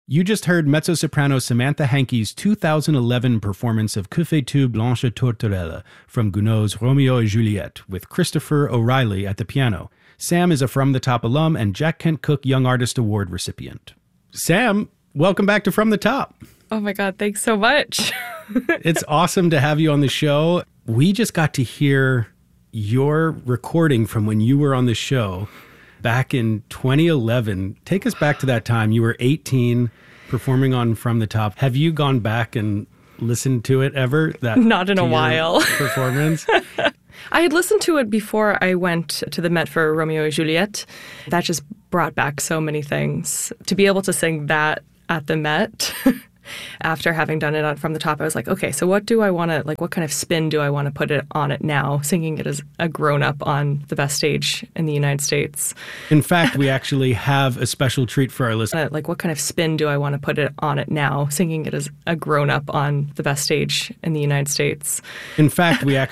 You just heard mezzo-soprano Samantha Hankey's 2011 performance of Que fais-tu Blanche Tourterelle from Gounod's Romeo et Juliet with Christopher O'Reilly at the piano. Sam is a From the Top alum and Jack Kent Cooke Young Artist Award recipient. Sam, welcome back to From the Top. Oh my God, thanks so much. It's awesome to have you on the show. We just got to hear your recording from when you were on the show back in 2011. Take us back to that time. You were 18, performing on From the Top. Have you gone back and listened to it ever? Not in a while. Performance? I had listened to it before I went to the Met for Romeo et Juliet. That just brought back so many things. To be able to sing that at the Met after having done it From the Top, I was like, okay, so what do I want to, what kind of spin do I want to put it on it now, singing it as a grown-up on the best stage in the United States? In fact, we actually have a special treat for our listeners. What kind of spin do I want to put it on it now, singing it as a grown-up on the best stage in the United States? In fact, we actually